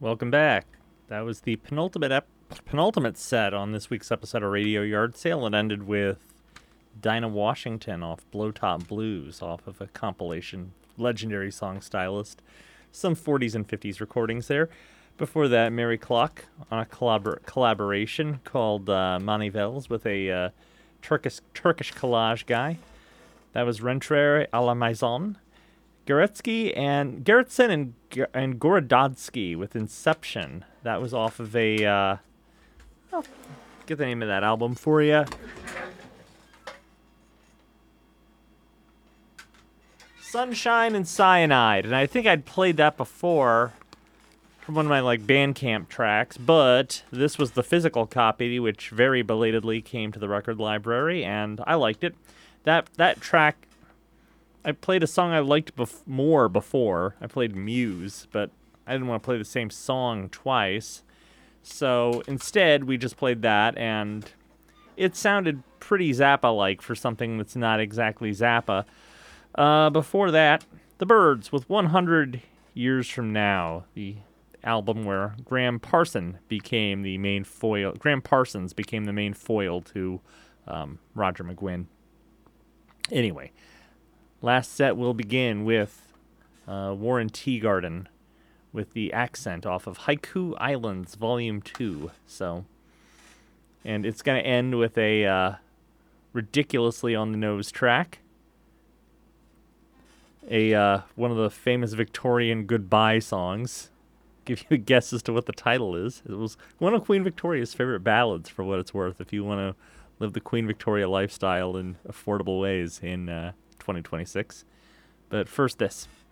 Welcome back. That was the penultimate set on this week's episode of Radio Yard Sale. It ended with Dinah Washington off Blowtop Blues off of a compilation, Legendary Song Stylist. Some 40s and 50s recordings there. Before that, Mary Clock on a collaboration called Manivelles with a Turkish collage guy. That was Rentrer à la Maison. Geretsky and Gerritsen and Gorododsky with Inception. That was off of a I'll get the name of that album for you. Sunshine and Cyanide, and I think I'd played that before from one of my Bandcamp tracks, but this was the physical copy, which very belatedly came to the record library, and I liked it. That track, I played a song I liked more before. I played Muse, but I didn't want to play the same song twice. So instead, we just played that, and it sounded pretty Zappa-like for something that's not exactly Zappa. Before that, The Byrds with 100 Years From Now, the album where Graham Parsons became the main foil to Roger McGuinn. Anyway, last set will begin with Warren Teagarden with the Accent off of Haiku Islands Volume 2. And it's going to end with a ridiculously on-the-nose track. One of the famous Victorian goodbye songs. Give you a guess as to what the title is. It was one of Queen Victoria's favorite ballads, for what it's worth, if you want to live the Queen Victoria lifestyle in affordable ways in 2026. But first this.